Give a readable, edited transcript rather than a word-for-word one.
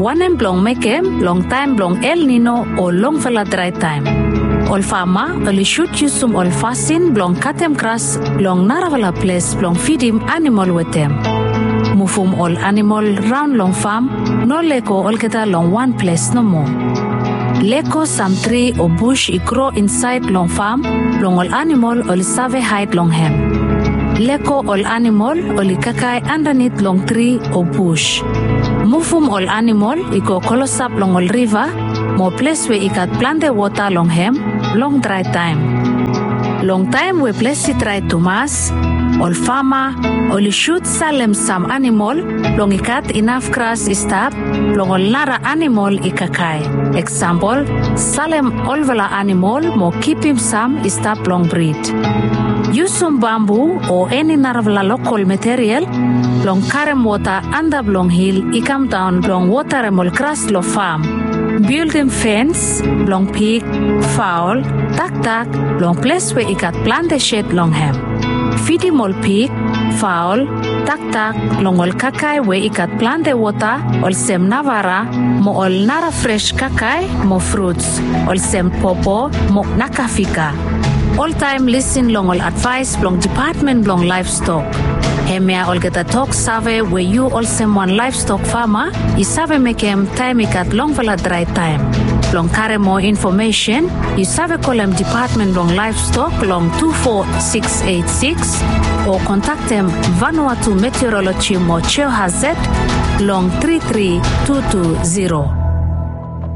wanem blong mekem long time blong El Nino o long vela dry time. Ol fama oli shoot yusum ol fasin blong katem kras long naravala place blong feedim animal wetem. Mufum ol animal round long farm no leko ol geta long one place no more. Leko some tree or bush I grow inside long farm long ol animal ol save hide long hem. Leko ol animal ol kakai underneath long tree or bush. Mufum ol animal I go kolosap long ol river mo place where I got plant the water long hem long dry time. Long time we place it dry to mass. Ol farmer ol shoot salem some animal long I got enough grass stop long ol nara animal I kakai. Example, salem ol vela animal mo keep him some stop long breed. Use some bamboo or any naravla local material long carem water under long hill I come down long water emol grass lo farm. Build them fence long pig, fowl, tak long place where I got plant the shed long hem. Feed him all pig, fowl, tak long ol kakai where I got plant the water ol sem navara mo ol nara fresh kakai mo fruits ol sem popo mo nakafika. All time listen long all advice long department long livestock. Hemia all get a talk save where you all one livestock farmer I save make him time I got long vela dry time. Long carry more information you save call him department long livestock long 24686 or contact them Vanuatu Meteorology mo Cheo Hazet long 33220.